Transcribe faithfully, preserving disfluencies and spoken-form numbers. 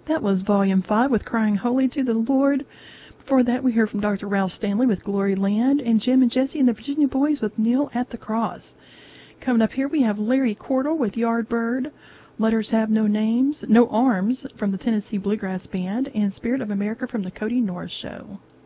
That was Volume five with Crying Holy to the Lord. Before that, we heard from Doctor Ralph Stanley with Glory Land and Jim and Jesse and the Virginia Boys with Kneel at the Cross. Coming up here, we have Larry Cordell with Yardbird, Letters Have No Names, No Arms from the Tennessee Bluegrass Band, and Spirit of America from the Cody Norris Show.